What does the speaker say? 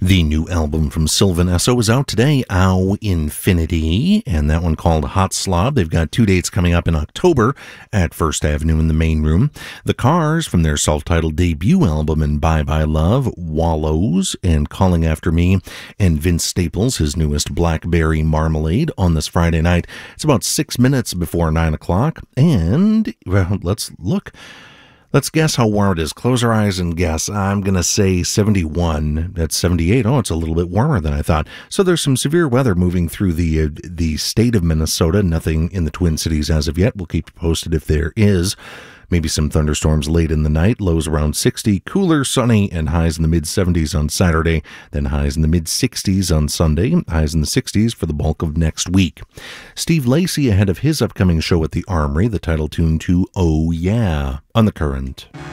The new album from Sylvan Esso is out today, Ow Infinity, and that one called Hot Slob. They've got 2 dates coming up in October at First Avenue in the main room. The Cars from their self-titled debut album and Bye Bye Love, Wallows and Calling After Me, and Vince Staples, his newest Blackberry Marmalade on this Friday night. It's about 6 minutes before 9 o'clock, and well, let's look. Let's guess how warm it is. Close our eyes and guess. I'm going to say 71. That's 78. Oh, it's a little bit warmer than I thought. So there's some severe weather moving through the state of Minnesota. Nothing in the Twin Cities as of yet. We'll keep you posted if there is. Maybe some thunderstorms late in the night. Lows around 60. Cooler, sunny, and highs in the mid-70s on Saturday. Then highs in the mid-60s on Sunday. Highs in the 60s for the bulk of next week. Steve Lacy ahead of his upcoming show at the Armory. The title tune to Oh Yeah on The Current.